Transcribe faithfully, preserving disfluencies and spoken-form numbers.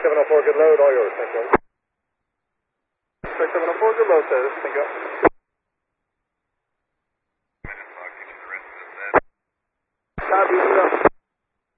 seven oh four, good load, all yours, thank you. six seven oh four, good load, sir. Thank you.